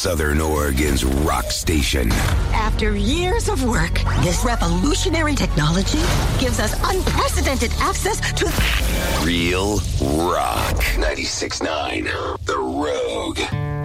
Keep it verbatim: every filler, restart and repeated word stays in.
Southern Oregon's rock station. After years of work, this revolutionary technology gives us unprecedented access to Real rock. ninety-six point nine The Rogue.